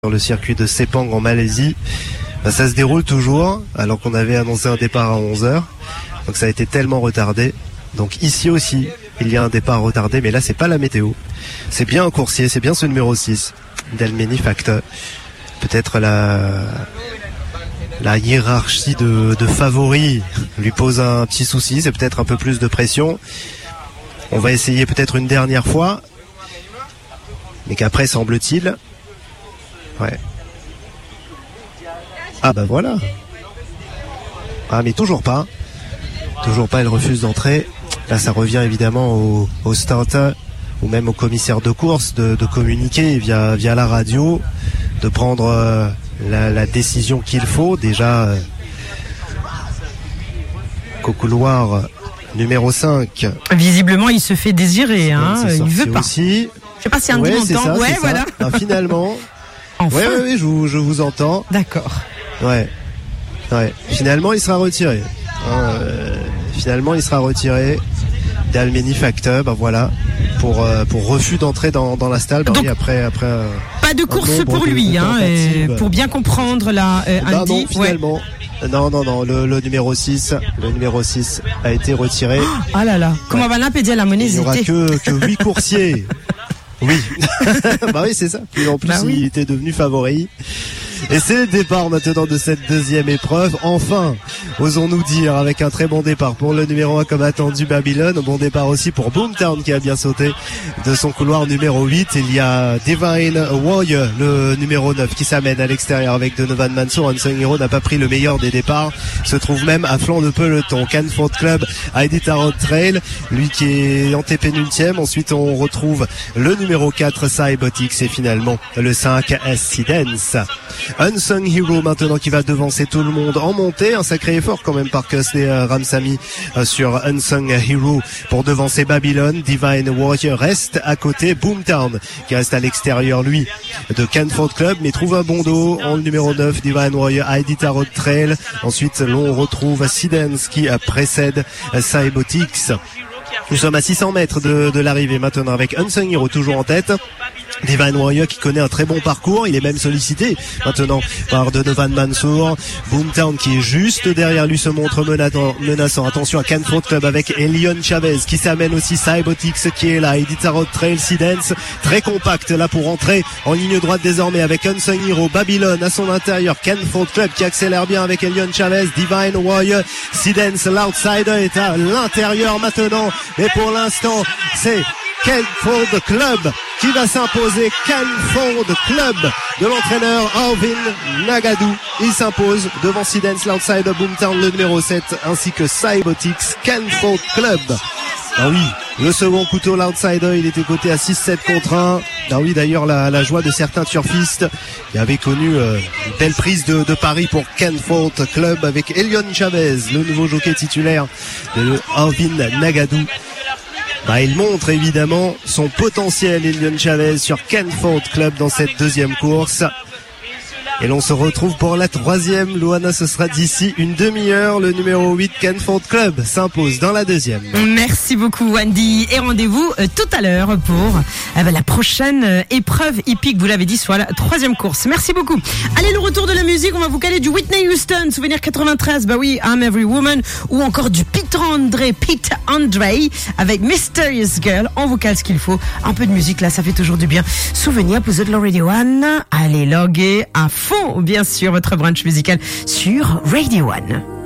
sur le circuit de Sepang en Malaisie. Ça se déroule toujours, alors qu'on avait annoncé un départ à 11h. Donc ça a été tellement retardé. Donc ici aussi, il y a un départ retardé, mais là c'est pas la météo. C'est bien un coursier, c'est bien ce numéro 6 d'Almeni Factor. Peut-être la hiérarchie de favoris lui pose un petit souci, c'est peut-être un peu plus de pression. On va essayer peut-être une dernière fois, mais qu'après semble-t-il... Ouais. Ah bah voilà. Ah mais toujours pas, elle refuse d'entrer. Là ça revient évidemment au starter ou même au commissaire de course de communiquer via la radio, de prendre la décision qu'il faut. Déjà qu'au couloir numéro 5. Visiblement il se fait désirer, hein. Il veut pas. Aussi. Je sais pas si un ouais, entend. Ouais, voilà. Ah, finalement. Enfin. Ouais, je vous entends. D'accord. Ouais. Finalement, il sera retiré. Finalement, il sera retiré d'Almeni Factor. Ben voilà, pour refus d'entrer dans la stalle. Ben donc, oui, après. Pas de course pour lui, hein. Pour bien comprendre la non, finalement. Ouais. Non. Le numéro 6 a été retiré. Ah là là. Comment va l'impedir la monnaie? Il n'y aura que 8 coursiers. Oui. Bah oui, c'est ça. Puis en plus, il était devenu favori. Et c'est le départ maintenant de cette deuxième épreuve. Enfin, osons-nous dire, avec un très bon départ pour le numéro 1 comme attendu, Babylon. Bon départ aussi pour Boomtown qui a bien sauté de son couloir numéro 8. Il y a Divine Warrior, le numéro 9, qui s'amène à l'extérieur avec Donovan Mansour. Unsung Hero n'a pas pris le meilleur des départs, se trouve même à flanc de peloton. Canford Club a été à Road Trail, lui qui est antépénultième. Ensuite, on retrouve le numéro 4, Cybotics, et finalement le 5, Sidence. Unsung Hero maintenant qui va devancer tout le monde en montée. Un sacré effort quand même par Kesley Ramsamy sur Unsung Hero pour devancer Babylon. Divine Warrior reste à côté. Boomtown qui reste à l'extérieur lui de Canford Club mais trouve un bon dos en le numéro 9 Divine Warrior Aidita Road Trail. Ensuite l'on retrouve Sidence qui précède Cybotics. Nous sommes à 600 mètres de l'arrivée maintenant avec Unsung Hero toujours en tête. Divine Warrior qui connaît un très bon parcours, il est même sollicité maintenant par Donovan Mansour. Boomtown qui est juste derrière lui se montre menaçant. Attention à Canford Club avec Elion Chavez qui s'amène aussi. Cybotics qui est là, Edita Road Trail, Sidence très compact là pour entrer en ligne droite désormais avec Unsung Hero. Babylon à son intérieur, Canford Club qui accélère bien avec Elion Chavez. Divine Warrior, Sidence l'outsider est à l'intérieur maintenant, mais pour l'instant c'est Canford Club qui va s'imposer. Canford Club de l'entraîneur Arvin Nagadou. Il s'impose devant Sidence, l'outsider, Boomtown, le numéro 7, ainsi que Cybotics. Canford Club. Ah oui, le second couteau, l'outsider, il était coté à 6-7 contre 1. Ah oui, d'ailleurs, la joie de certains turfistes qui avaient connu une belle prise de pari pour Canford Club avec Elion Chavez, le nouveau jockey titulaire de Arvin Nagadou. Il montre évidemment son potentiel, Elion Chavez, sur Canford Club dans cette deuxième course. Et l'on se retrouve pour la troisième. Louana, ce sera d'ici une demi-heure. Le numéro 8, Canford Club, s'impose dans la deuxième. Merci beaucoup, Wendy. Et rendez-vous tout à l'heure pour la prochaine épreuve hippique. Vous l'avez dit, soit la troisième course. Merci beaucoup. Allez, le retour de la musique. On va vous caler du Whitney Houston, souvenir 93. Bah oui, I'm Every Woman. Ou encore du Pete Andre avec Mysterious Girl. On vous cale ce qu'il faut. Un peu de musique, là, ça fait toujours du bien. Souvenir pour The Radio One. Allez, loguer à fond, bien sûr, votre brunch musical sur Radio One.